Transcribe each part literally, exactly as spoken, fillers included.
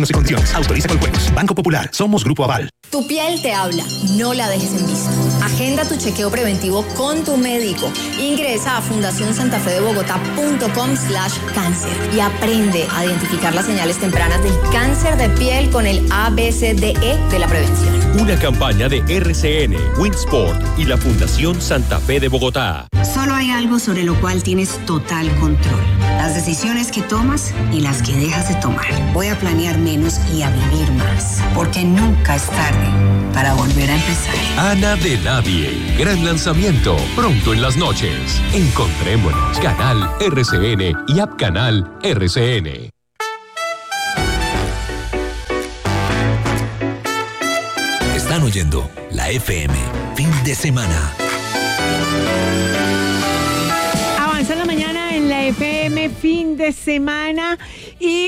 Términos y condiciones. Autoriza con juegos. Banco Popular. Somos Grupo Aval. Tu piel te habla. No la dejes en visto. Agenda tu chequeo preventivo con tu médico. Ingresa a fundación santa fe de bogotá punto com slash cáncer y aprende a identificar las señales tempranas del cáncer de piel con el A B C D E de la prevención. Una campaña de R C N, Winsport y la Fundación Santa Fe de Bogotá. Solo hay algo sobre lo cual tienes total control. Las decisiones que tomas y las que dejas de tomar. Voy a planear menos y a vivir más. Porque nunca es tarde para volver a empezar. Ana de Nadie. Gran lanzamiento. Pronto en las noches. Encontrémonos. Canal R C N y App Canal R C N. Están oyendo la F M. Fin de semana. Avanza la mañana en la F M, fin de semana. Y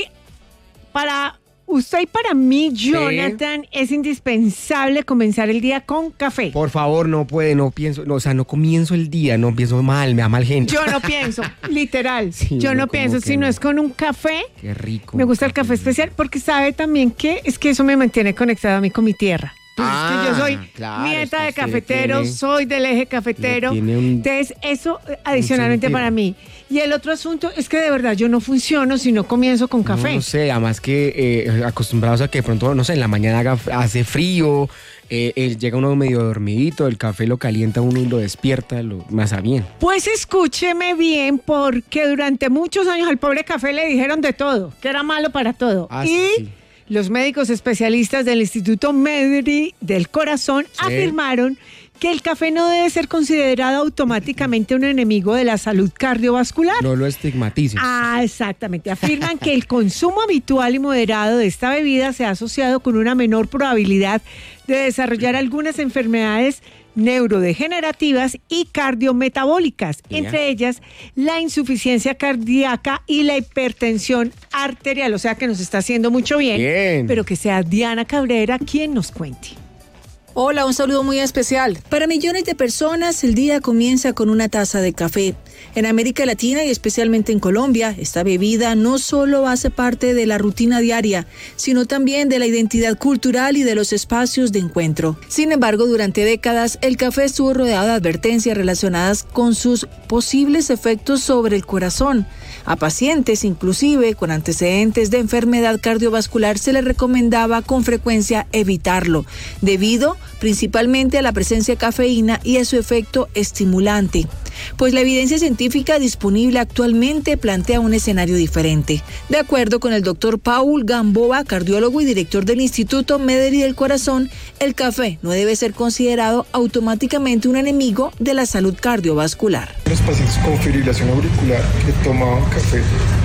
para usted y para mí, Jonathan, sí, es indispensable comenzar el día con café. Por favor, no puede, no pienso, no, o sea, no comienzo el día, no pienso mal, me da mal genio. Yo no pienso, literal. Sí, yo no, no pienso, si no, no es con un café. Qué rico. Me gusta el café especial porque sabe también que es que eso me mantiene conectado a mí con mi tierra. Ah, es que yo soy claro, nieta de usted cafeteros, tiene, soy del eje cafetero. Un, Entonces, eso adicionalmente para mí. Y el otro asunto es que de verdad yo no funciono si no comienzo con café. No, no sé, además que eh, acostumbrados a que de pronto, no sé, en la mañana haga, hace frío, eh, eh, llega uno medio dormidito, el café lo calienta uno y lo despierta, lo más a bien. Pues escúcheme bien, porque durante muchos años al pobre café le dijeron de todo, que era malo para todo. Ah, y sí, sí. Los médicos especialistas del Instituto Medri del Corazón sí. afirmaron que el café no debe ser considerado automáticamente un enemigo de la salud cardiovascular. No lo estigmatices. Ah, exactamente. Afirman que el consumo habitual y moderado de esta bebida se ha asociado con una menor probabilidad de desarrollar algunas enfermedades neurodegenerativas y cardiometabólicas, yeah. entre ellas la insuficiencia cardíaca y la hipertensión arterial, o sea que nos está haciendo mucho bien, bien. Pero que sea Diana Cabrera quien nos cuente. Hola, un saludo muy especial. Para millones de personas, el día comienza con una taza de café. En América Latina y especialmente en Colombia, esta bebida no solo hace parte de la rutina diaria, sino también de la identidad cultural y de los espacios de encuentro. Sin embargo, durante décadas, el café estuvo rodeado de advertencias relacionadas con sus posibles efectos sobre el corazón. A pacientes, inclusive con antecedentes de enfermedad cardiovascular, se les recomendaba con frecuencia evitarlo, debido principalmente a la presencia de cafeína y a su efecto estimulante. Pues la evidencia científica disponible actualmente plantea un escenario diferente. De acuerdo con el doctor Paul Gamboa, cardiólogo y director del Instituto Medri del Corazón, el café no debe ser considerado automáticamente un enemigo de la salud cardiovascular. Los pacientes con fibrilación auricular que tomaban café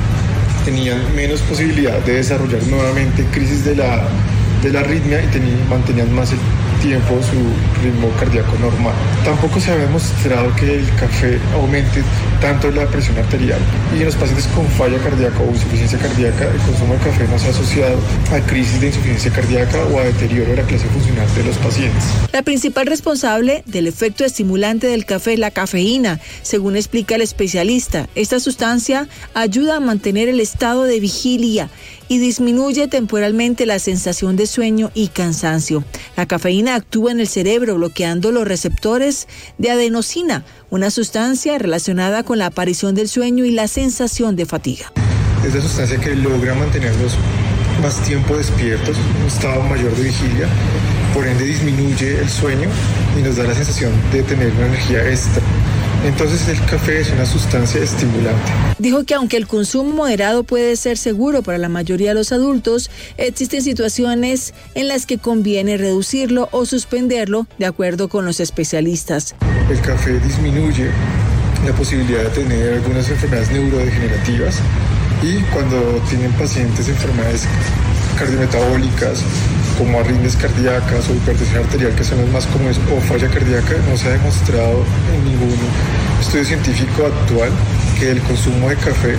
tenían menos posibilidad de desarrollar nuevamente crisis de la, de la arritmia y tenían, mantenían más el tiempo su ritmo cardíaco normal. Tampoco se ha demostrado que el café aumente tanto la presión arterial, y en los pacientes con falla cardíaca o insuficiencia cardíaca el consumo de café no se ha asociado a crisis de insuficiencia cardíaca o a deterioro de la clase funcional de los pacientes. La principal responsable del efecto estimulante del café es la cafeína, según explica el especialista. Esta sustancia ayuda a mantener el estado de vigilia y disminuye temporalmente la sensación de sueño y cansancio. La cafeína actúa en el cerebro bloqueando los receptores de adenosina, una sustancia relacionada con la aparición del sueño y la sensación de fatiga. Es la sustancia que logra mantenerlos más tiempo despiertos, un estado mayor de vigilia, por ende disminuye el sueño y nos da la sensación de tener una energía extra. Entonces el café es una sustancia estimulante. Dijo que aunque el consumo moderado puede ser seguro para la mayoría de los adultos, existen situaciones en las que conviene reducirlo o suspenderlo, de acuerdo con los especialistas. El café disminuye la posibilidad de tener algunas enfermedades neurodegenerativas, y cuando tienen pacientes enfermedades cardiometabólicas como arritmias cardíacas o hipertensión arterial, que son las más comunes, o falla cardíaca, no se ha demostrado en ningún estudio científico actual que el consumo de café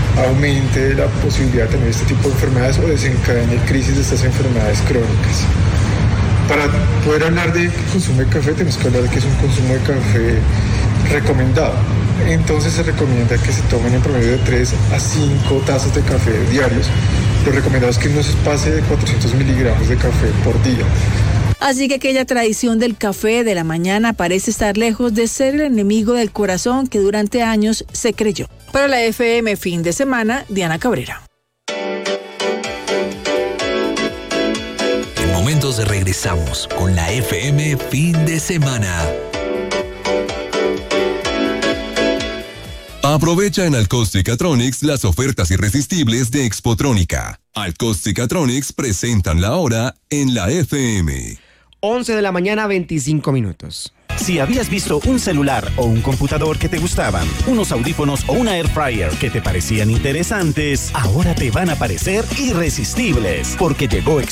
aumente la posibilidad de tener este tipo de enfermedades o desencadene crisis de estas enfermedades crónicas. Para poder hablar de consumo de café tenemos que hablar de que es un consumo de café recomendado. Entonces se recomienda que se tomen en promedio de tres a cinco tazas de café diarios, Lo recomendado es que no se pase de cuatrocientos miligramos de café por día. Así que aquella tradición del café de la mañana parece estar lejos de ser el enemigo del corazón que durante años se creyó. Para la F M Fin de Semana, Diana Cabrera. En momentos regresamos con la F M Fin de Semana. Aprovecha en Alcostica-Tronics las ofertas irresistibles de Expotrónica. Alcostica-Tronics presentan la hora en la F M. once de la mañana, veinticinco minutos. Si habías visto un celular o un computador que te gustaban, unos audífonos o una air fryer que te parecían interesantes, ahora te van a parecer irresistibles, porque llegó